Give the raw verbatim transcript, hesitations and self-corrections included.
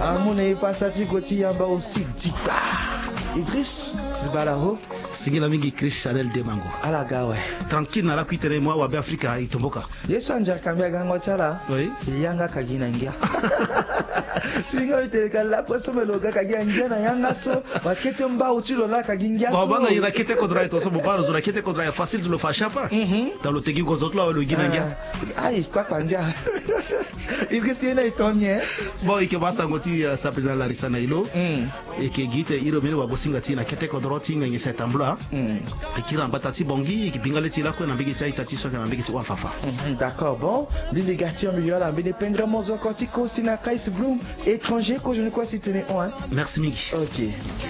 amone pasati koti yamba aussi dika Idriss Balaro singila mingi Chris Chanel de Mango ala gawe tranquille na la kuitere mwa wa Afrika itomboka yesu anja kambia gango chala oui yanga kagina ngia singa biteka la kwa somelo ga kagia ngia na yanga so bakete mba utilo la kagingia so banga ina kete ko drive to so bobalo zo la kete ko drive facile de le faire chapa dans le tegi ko zotlo le gina ngia ai kwa panja Idriss ina itonye bon ike basa ngoti sa pena la risana ilo et que gite iro mele wa bosinga tina kete ko droti ngi setambla et qui rambata ti bongi qui bingale ti la ko na bigi ti itati so na bigi ti wa fafa d'accord bon l'illégation milieu la bene pendre mozo kotiko sina kais bloom étranger que je ne crois si tenez on merci Migi ok